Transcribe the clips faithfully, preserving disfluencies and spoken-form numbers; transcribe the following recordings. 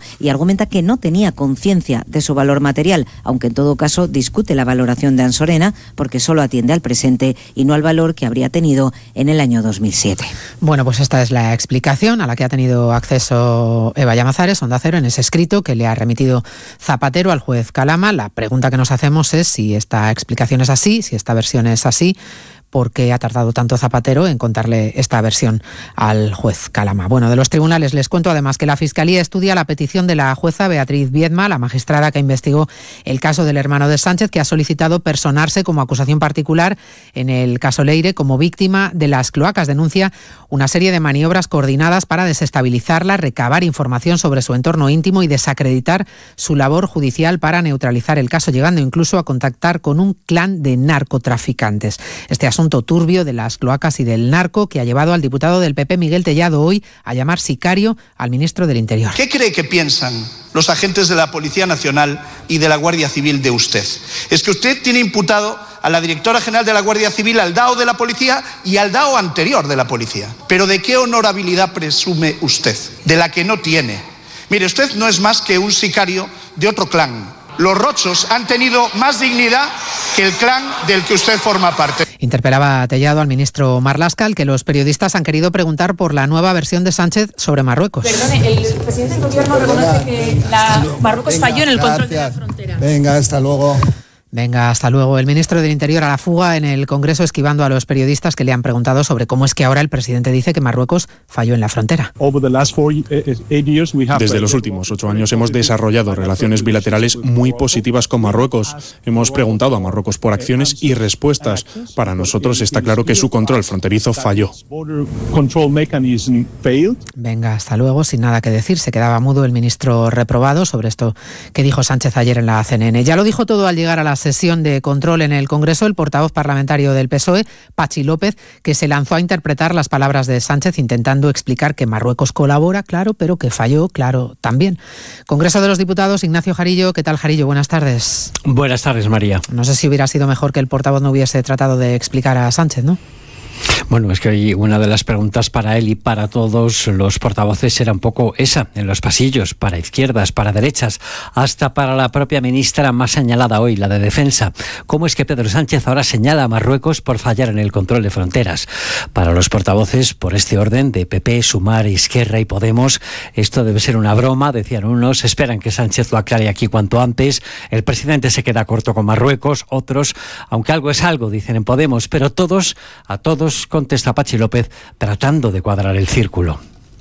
y argumenta que no tenía conciencia de su valor material, aunque en todo caso discute la valoración de Ansorena porque solo atiende al presente y no al valor que habría tenido en el año dos mil siete. Bueno, pues esta es la explicación a la que ha tenido acceso Eva Llamazares, Onda Cero, en ese escrito que le ha remitido Zapatero al juez Calama. La pregunta que nos hacemos es si esta explicación es así, si esta versión es así, ¿por qué ha tardado tanto Zapatero en contarle esta versión al juez Calama? Bueno, de los tribunales les cuento además que la Fiscalía estudia la petición de la jueza Beatriz Viedma, la magistrada que investigó el caso del hermano de Sánchez, que ha solicitado personarse como acusación particular en el caso Leire como víctima de las cloacas. Denuncia una serie de maniobras coordinadas para desestabilizarla, recabar información sobre su entorno íntimo y desacreditar su labor judicial para neutralizar el caso, llegando incluso a contactar con un clan de narcotraficantes. Este asunto turbio de las cloacas y del narco que ha llevado al diputado del P P, Miguel Tellado, hoy a llamar sicario al ministro del Interior. ¿Qué cree que piensan los agentes de la Policía Nacional y de la Guardia Civil de usted? Es que usted tiene imputado a la directora general de la Guardia Civil, al D A O de la Policía y al D A O anterior de la Policía. ¿Pero de qué honorabilidad presume usted? De la que no tiene. Mire, usted no es más que un sicario de otro clan. Los Rochos han tenido más dignidad que el clan del que usted forma parte. Interpelaba a Tellado al ministro Marlaska, al que los periodistas han querido preguntar por la nueva versión de Sánchez sobre Marruecos. Perdone, el presidente del gobierno reconoce que la Marruecos falló en el control de la frontera. Venga, hasta luego. Venga, hasta luego. El ministro del Interior a la fuga en el Congreso, esquivando a los periodistas que le han preguntado sobre cómo es que ahora el presidente dice que Marruecos falló en la frontera. Desde los últimos ocho años hemos desarrollado relaciones bilaterales muy positivas con Marruecos. Hemos preguntado a Marruecos por acciones y respuestas. Para nosotros está claro que su control fronterizo falló. Venga, hasta luego. Sin nada que decir, se quedaba mudo el ministro reprobado sobre esto que dijo Sánchez ayer en la C N N. Ya lo dijo todo al llegar a las sesión de control en el Congreso el portavoz parlamentario del P S O E, Pachi López, que se lanzó a interpretar las palabras de Sánchez intentando explicar que Marruecos colabora, claro, pero que falló, claro, también. Congreso de los Diputados, Ignacio Jarillo. ¿Qué tal, Jarillo? Buenas tardes. Buenas tardes, María. No sé si hubiera sido mejor que el portavoz no hubiese tratado de explicar a Sánchez, ¿no? Bueno, es que hoy una de las preguntas para él y para todos los portavoces era un poco esa, en los pasillos, para izquierdas, para derechas, hasta para la propia ministra más señalada hoy, la de Defensa. ¿Cómo es que Pedro Sánchez ahora señala a Marruecos por fallar en el control de fronteras? Para los portavoces, por este orden de P P, Sumar, Izquierda y Podemos, esto debe ser una broma, decían unos, esperan que Sánchez lo aclare aquí cuanto antes, el presidente se queda corto con Marruecos, otros, aunque algo es algo, dicen en Podemos, pero todos, a todos, contesta Pachi López, tratando de cuadrar el círculo.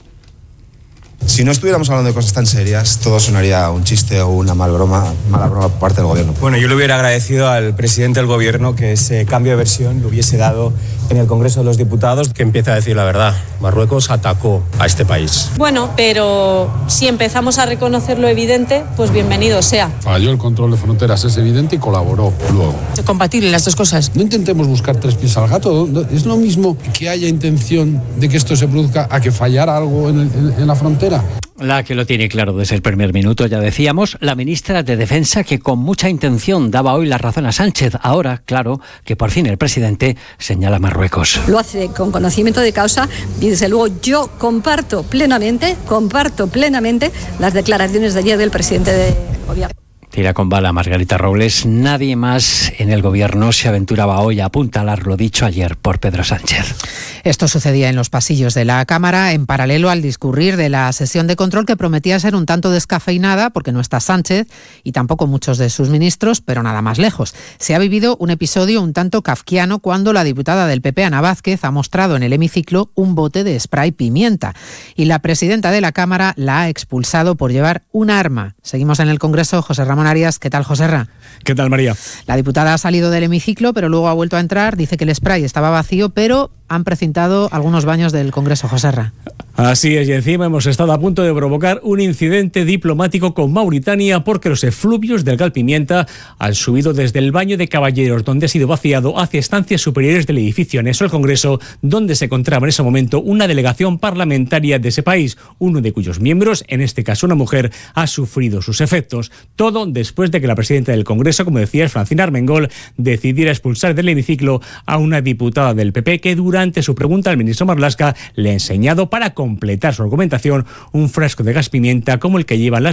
Si no estuviéramos hablando de cosas tan serias, todo sonaría un chiste o una mal broma, mala broma por parte del gobierno. Bueno, yo le hubiera agradecido al presidente del gobierno que ese cambio de versión lo hubiese dado en el Congreso de los Diputados. Que empiece a decir la verdad. Marruecos atacó a este país. Bueno, pero si empezamos a reconocer lo evidente, pues bienvenido sea. Falló el control de fronteras, es evidente, y colaboró luego. ¿Es compatible las dos cosas? No intentemos buscar tres pies al gato. Es lo mismo que haya intención de que esto se produzca a que fallara algo en, en, en la frontera. La que lo tiene claro desde el primer minuto, ya decíamos, la ministra de Defensa, que con mucha intención daba hoy la razón a Sánchez. Ahora, claro, que por fin el presidente señala a Marruecos. Lo hace con conocimiento de causa y desde luego yo comparto plenamente, comparto plenamente las declaraciones de ayer del presidente del gobierno. Tira con bala Margarita Robles. Nadie más en el gobierno se aventuraba hoy a apuntalar lo dicho ayer por Pedro Sánchez. Esto sucedía en los pasillos de la Cámara en paralelo al discurrir de la sesión de control, que prometía ser un tanto descafeinada porque no está Sánchez y tampoco muchos de sus ministros, pero nada más lejos. Se ha vivido un episodio un tanto kafkiano cuando la diputada del P P, Ana Vázquez, ha mostrado en el hemiciclo un bote de spray pimienta y la presidenta de la Cámara la ha expulsado por llevar un arma. Seguimos en el Congreso. José Ramón Arias. ¿Qué tal, Joserra? ¿Qué tal, María? La diputada ha salido del hemiciclo, pero luego ha vuelto a entrar. Dice que el spray estaba vacío, pero han precintado algunos baños del Congreso, Joserra. Así es, y encima hemos estado a punto de provocar un incidente diplomático con Mauritania porque los efluvios del gas pimienta han subido desde el baño de caballeros, donde ha sido vaciado, hacia estancias superiores del edificio anexo al Congreso, donde se encontraba en ese momento una delegación parlamentaria de ese país, uno de cuyos miembros, en este caso una mujer, ha sufrido sus efectos. Todo después de que la presidenta del Congreso, como decías, Francina Armengol, decidiera expulsar del hemiciclo a una diputada del P P que durante su pregunta al ministro Marlaska le ha enseñado, para completar su argumentación, un frasco de gas pimienta como el que llevan las